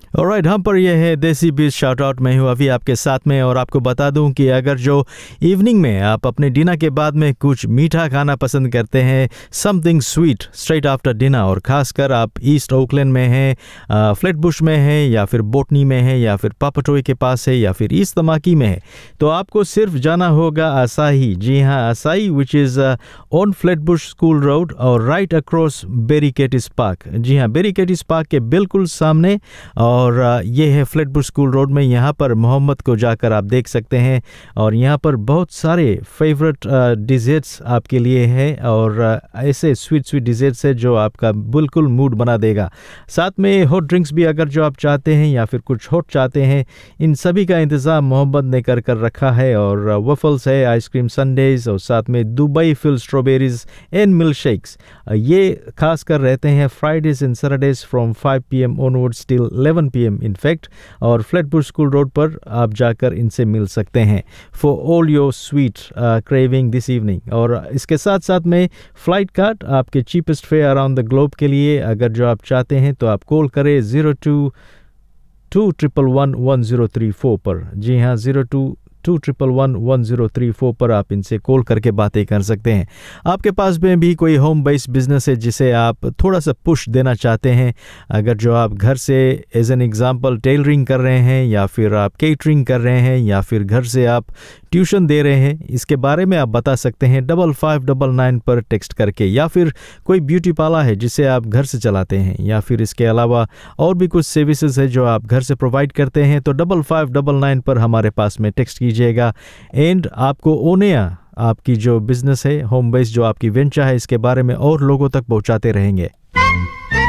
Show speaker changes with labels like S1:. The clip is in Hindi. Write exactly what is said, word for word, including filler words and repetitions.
S1: ऑलराइट, हम पर यह है देसी बीच शाउट आउट। मैं हूँ अभी आपके साथ में, और आपको बता दूं कि अगर जो इवनिंग में आप अपने डिनर के बाद में कुछ मीठा खाना पसंद करते हैं, something sweet straight after dinner, और ख़ासकर आप ईस्ट ओकलैंड में हैं, फ्लैटबुश में हैं, या फिर बोटनी में हैं, या फिर पापाटोई के पास है, या फिर ईस्ट तमाकी में है, तो आपको सिर्फ जाना होगा असाही। जी हाँ, असाही which is on फ्लैटबुश school road और राइट अक्रॉस बेरिकेटिस पार्क। जी हाँ, बेरिकेटिस पार्क के बिल्कुल सामने, और ये है फ्लैटबुश स्कूल रोड में। यहाँ पर मोहम्मद को जाकर आप देख सकते हैं, और यहाँ पर बहुत सारे फेवरेट डिज़र्ट्स आपके लिए हैं, और ऐसे स्वीट स्वीट डिज़र्ट्स है जो आपका बिल्कुल मूड बना देगा। साथ में हॉट ड्रिंक्स भी अगर जो आप चाहते हैं, या फिर कुछ हॉट चाहते हैं, इन सभी का इंतज़ाम मोहम्मद ने कर कर रखा है। और वफ़ल्स है, आइसक्रीम संडेज़, और साथ में Dubai fill strawberries and milk shakes. ये खास कर रहते हैं Fridays and Saturdays from five P M onwards till eleven P M in fact, और फ्लैटबुश स्कूल रोड पर आप जाकर इनसे मिल सकते हैं for all your sweet craving this evening. और इसके साथ साथ में फ्लाइट कार्ड आपके cheapest fair around the globe के लिए अगर जो आप चाहते हैं, तो आप कॉल करें zero two to triple one one zero three four पर। जी हाँ, zero two to triple one one zero three four पर आप इनसे कॉल करके बातें कर सकते हैं। आपके पास में भी कोई होम बेस्ड बिजनेस है जिसे आप थोड़ा सा पुश देना चाहते हैं, अगर जो आप घर से एज एन एग्जांपल टेलरिंग कर रहे हैं, या फिर आप केटरिंग कर रहे हैं, या फिर घर से आप ट्यूशन दे रहे हैं, इसके बारे में आप बता सकते हैं डबल फाइव डबल नाइन पर टेक्स्ट करके। या फिर कोई ब्यूटी पार्लर है जिसे आप घर से चलाते हैं, या फिर इसके अलावा और भी कुछ सर्विसेज है जो आप घर से प्रोवाइड करते हैं, तो डबल फाइव डबल नाइन पर हमारे पास में टेक्स्ट कीजिएगा, एंड आपको ओनिया आपकी जो बिजनेस है, होम बेस्ड जो आपकी वेंचर है, इसके बारे में और लोगों तक पहुंचाते रहेंगे।